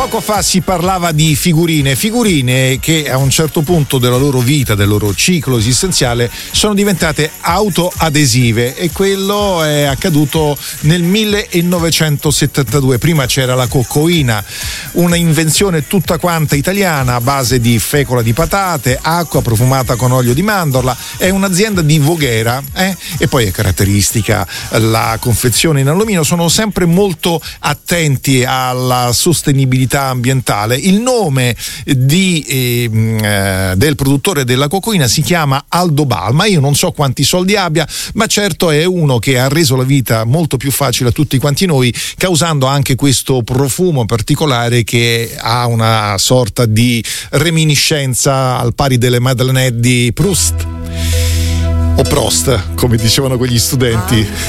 Poco fa si parlava di figurine che a un certo punto della loro vita, del loro ciclo esistenziale, sono diventate autoadesive, e quello è accaduto nel 1972. Prima c'era la coccoina, una invenzione tutta quanta italiana a base di fecola di patate, acqua profumata con olio di mandorla. È un'azienda di Voghera, e poi è caratteristica la confezione in alluminio. Sono sempre molto attenti alla sostenibilità ambientale. Il nome del produttore della coccoina si chiama Aldo Balma. Io non so quanti soldi abbia, ma certo è uno che ha reso la vita molto più facile a tutti quanti noi, causando anche questo profumo particolare che ha una sorta di reminiscenza al pari delle Madeleine di Proust o Prost, come dicevano quegli studenti.